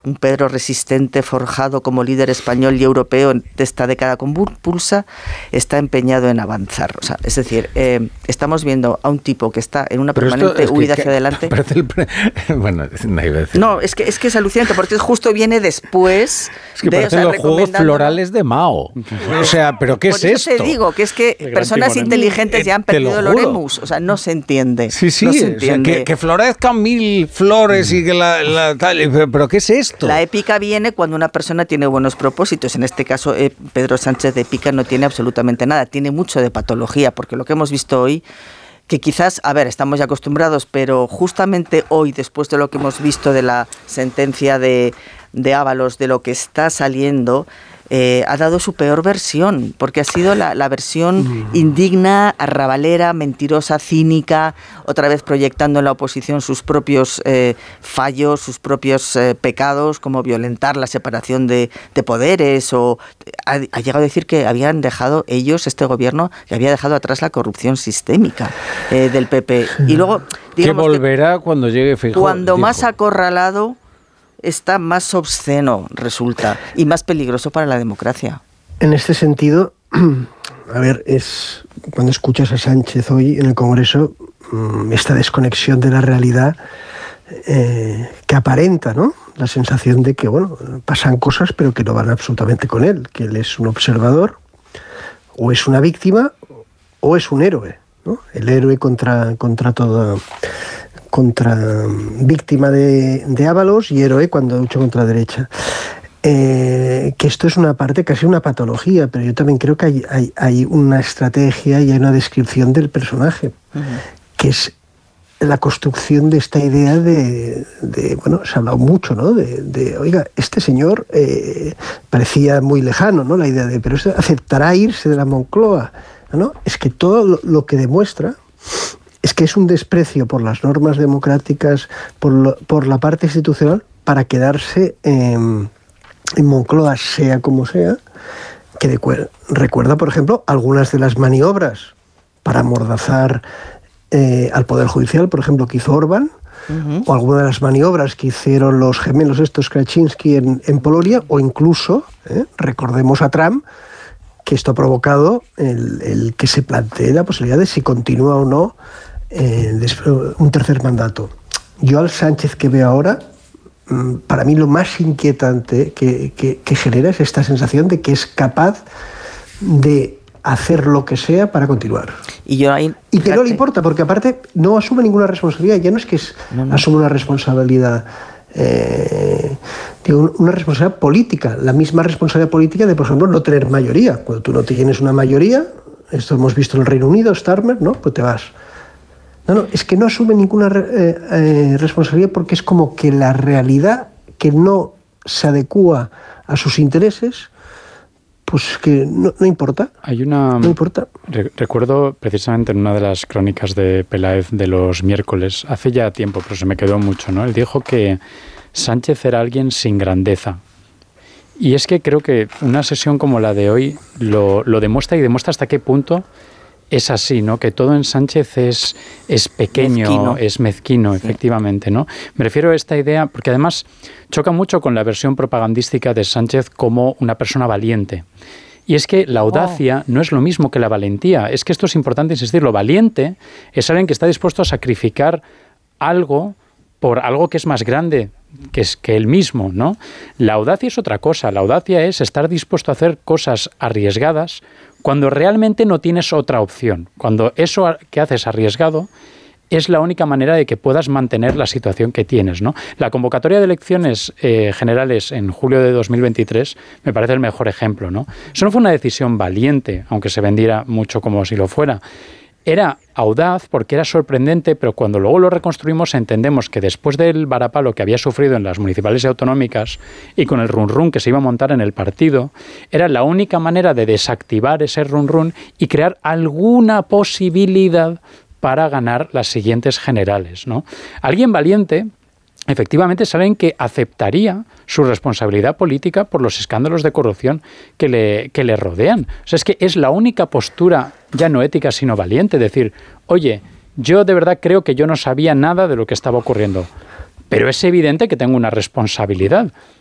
un Pedro resistente, forjado como líder español y europeo de esta década convulsa, está empeñado en avanzar. O sea, es decir, estamos viendo a un tipo que está en una permanente huida hacia adelante. Bueno, no iba a decir. No, es que es alucinante, porque justo viene después. Es que parecen los juegos florales de Mao. O sea, ¿pero qué es esto? Por eso te digo que es que personas inteligentes ya han perdido el oremus. O sea, no se entiende. Sí, no se entiende. O sea, que florezcan 1000 flores y que ¿pero qué es esto? La épica viene cuando una persona tiene buenos propósitos. En este caso, Pedro Sánchez de épica no tiene absolutamente nada. Tiene mucho de patología, porque lo que hemos visto hoy, que quizás, estamos ya acostumbrados, pero justamente hoy, después de lo que hemos visto de la sentencia de Ábalos, de lo que está saliendo, ha dado su peor versión, porque ha sido la versión indigna, arrabalera, mentirosa, cínica, otra vez proyectando en la oposición sus propios fallos, sus propios pecados, como violentar la separación de poderes, o ha llegado a decir que habían dejado ellos, este gobierno, que había dejado atrás la corrupción sistémica del PP. Y luego, que volverá cuando llegue Feijóo. Cuando más acorralado está, más obsceno resulta y más peligroso para la democracia. En este sentido, es cuando escuchas a Sánchez hoy en el Congreso, esta desconexión de la realidad que aparenta, ¿no? La sensación de que, pasan cosas pero que no van absolutamente con él, que él es un observador, o es una víctima, o es un héroe, ¿no? El héroe contra víctima de Ábalos y héroe cuando lucha contra la derecha. Que esto es una parte, casi una patología, pero yo también creo que hay una estrategia y hay una descripción del personaje, que es la construcción de esta idea de se ha hablado mucho, ¿no? Oiga, este señor parecía muy lejano, ¿no? La idea pero aceptará irse de la Moncloa, ¿no? Es que todo lo que demuestra es que es un desprecio por las normas democráticas, por la parte institucional, para quedarse en Moncloa, sea como sea, que recuerda, por ejemplo, algunas de las maniobras para amordazar al Poder Judicial, por ejemplo, que hizo Orbán, o algunas de las maniobras que hicieron los gemelos estos Kaczynski en Polonia, o incluso, recordemos a Trump, que esto ha provocado el que se plantee la posibilidad de si continúa o no un tercer mandato. Yo al Sánchez que veo ahora, para mí lo más inquietante que genera es esta sensación de que es capaz de hacer lo que sea para continuar. Y que no le importa, porque aparte no asume ninguna responsabilidad. Ya no es que asume una responsabilidad, una responsabilidad política, la misma responsabilidad política de, por ejemplo, no tener mayoría. Cuando tú no tienes una mayoría, esto hemos visto en el Reino Unido, Starmer, ¿no? Pues te vas. No, es que no asume ninguna responsabilidad, porque es como que la realidad que no se adecúa a sus intereses, pues que no importa. No importa. Recuerdo precisamente en una de las crónicas de Peláez de los miércoles, hace ya tiempo, pero se me quedó mucho, ¿no? Él dijo que Sánchez era alguien sin grandeza. Y es que creo que una sesión como la de hoy lo demuestra, y demuestra hasta qué punto es así, ¿no? Que todo en Sánchez es pequeño, es mezquino, efectivamente, ¿no? Me refiero a esta idea, porque además choca mucho con la versión propagandística de Sánchez como una persona valiente. Y es que la audacia no es lo mismo que la valentía. Es que esto es importante insistirlo. Valiente es alguien que está dispuesto a sacrificar algo por algo que es más grande que él mismo, ¿no? La audacia es otra cosa. La audacia es estar dispuesto a hacer cosas arriesgadas cuando realmente no tienes otra opción. Cuando eso que haces arriesgado es la única manera de que puedas mantener la situación que tienes, ¿no? La convocatoria de elecciones generales en julio de 2023 me parece el mejor ejemplo, ¿no? Eso no fue una decisión valiente, aunque se vendiera mucho como si lo fuera. Era audaz porque era sorprendente, pero cuando luego lo reconstruimos entendemos que después del varapalo que había sufrido en las municipales y autonómicas y con el run-run que se iba a montar en el partido, era la única manera de desactivar ese run-run y crear alguna posibilidad para ganar las siguientes generales, ¿no? Alguien valiente, efectivamente, es alguien que aceptaría su responsabilidad política por los escándalos de corrupción que le rodean. O sea, es que es la única postura, ya no ética, sino valiente, decir, oye, yo de verdad creo que yo no sabía nada de lo que estaba ocurriendo. pero es evidente que tengo una responsabilidad.